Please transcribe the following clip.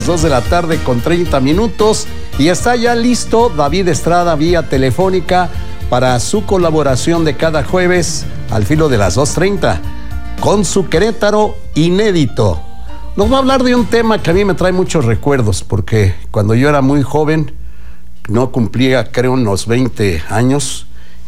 2 de la tarde con 30 minutos y está ya listo David Estrada vía telefónica para su colaboración de cada jueves al filo de las 2:30 con su Querétaro inédito. Nos va a hablar de un tema que a mí me trae muchos recuerdos porque cuando yo era muy joven, no cumplía creo unos 20 años,